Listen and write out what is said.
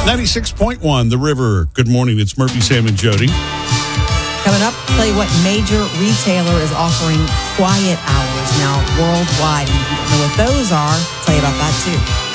96.1 The River. Good morning. It's Murphy, Sam, and Jody. Coming up, tell you what major retailer is offering quiet hours now worldwide. And if you don't know what those are, I'll tell you about that too.